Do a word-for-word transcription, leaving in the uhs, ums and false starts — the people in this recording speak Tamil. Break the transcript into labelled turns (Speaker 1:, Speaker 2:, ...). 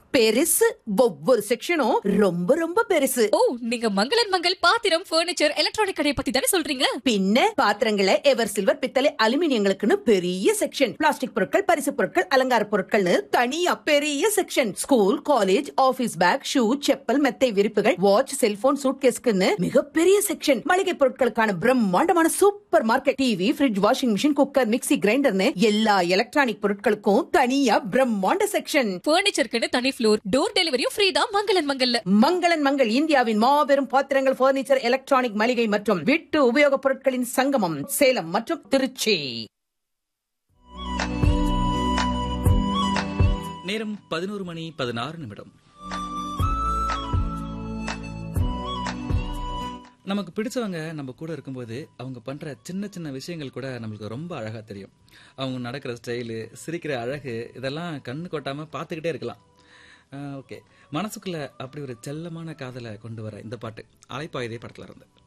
Speaker 1: பெருசு. ஒவ்வொரு செக்ஷனும் ரொம்ப ரொம்ப பெருசு.
Speaker 2: ஓ, நீங்க மங்களன் மங்கள் பாத்திரம், பர்னிச்சர், எலக்ட்ரானிக் கடையை பத்தி தானே சொல்றீங்க?
Speaker 1: பின்ன பாத்திரங்களை எவர் சில்வர், பித்தளை, அலுமினியங்களுக்குன்னு பெரிய செக்ஷன். பிளாஸ்டிக் பொருட்கள், பரிசு பொருட்கள், அலங்கார பொருட்கள்னு தனியா பெரிய section. School, college, office back, shoe, chappal, மெத்தை விரிப்புகள், வாட்ச், செல்போன், சூட்கேஸ்க்குன்னு மிகப்பெரிய செக்ஷன். மளிகை பொருட்களுக்கான பிரம்மாண்டமான super market. TV, fridge, washing machine, cooker, mixie, கிரைண்டர்னு எல்லா எலக்ட்ரானிக் பொருட்களுக்கும் தனியா பிரம்மாண்ட செக்ஷன்.
Speaker 2: பர்னிச்சருக்கு தனி ஃப்ளோர், டோர் டெலிவரியும் ஃப்ரீ தான் மங்களன் மங்கல்ல.
Speaker 1: மங்களன் மங்கள் இந்தியாவின் மாபெரும் பாத்திரங்கள், பர்னிச்சர், எலக்ட்ரானிக், மளிகை மற்றும் வீட்டு உபயோகப் பொருட்களின் சங்கமம். சேலம் மற்றும் திருச்சி.
Speaker 3: நேரம் பதினோரு மணி பதினாறு நிமிடம். நமக்கு பிடிச்சவங்க நம்ம கூட இருக்கும்போது அவங்க பண்ற சின்ன சின்ன விஷயங்கள் கூட நம்மளுக்கு ரொம்ப அழகா தெரியும். அவங்க நடக்கிற ஸ்டைலு, சிரிக்கிற அழகு, இதெல்லாம் கண்ணு கொட்டாம பார்த்துக்கிட்டே இருக்கலாம். ஓகே, மனசுக்குள்ள அப்படி ஒரு செல்லமான காதலை கொண்டு வர இந்த பாட்டு அலைப்பாயுதே படத்துல இருந்து.